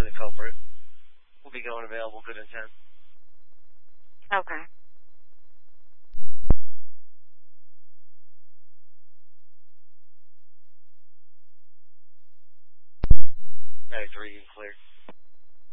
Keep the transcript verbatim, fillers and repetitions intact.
the culprit. Will be going available, good intent. Okay. ninety-three, clear.